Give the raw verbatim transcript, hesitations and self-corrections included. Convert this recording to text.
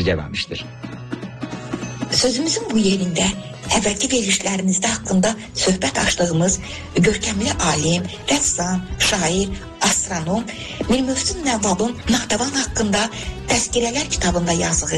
esirgəməmişdir. Sözümüzün bu yerində əvvəlki verilişlərimizdə haqqında söhbət açdığımız görkəmli alim, rəssam, şair, astronom Mir Möhsün Nəvvabın Nahtavan haqqında Təzkirələr kitabında yazdığı